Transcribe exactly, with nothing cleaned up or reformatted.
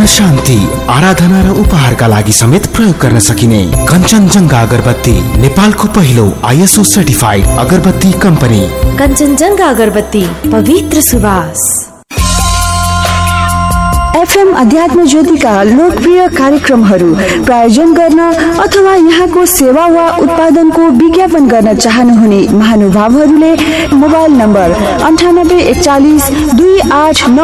मन शान्ति, आराधना र उपहारका लागि समेत प्रयोग गर्न सकिने कञ्चनजङ्घा अगरबत्ती नेपालको पहिलो आइएसओ सर्टिफाइड अगरबत्ती कम्पनी। कञ्चनजङ्घा अगरबत्ती, पवित्र सुवास। एफएम अध्यात्म ज्योतिका लोकप्रिय कार्यक्रमहरू प्रायोजन गर्न अथवा यहाँको सेवा वा उत्पादनको विज्ञापन गर्न चाहनुहुने महानुभावहरूले मोबाइल नम्बर अन्ठानब्बे एकचालिस दुई आठ नौ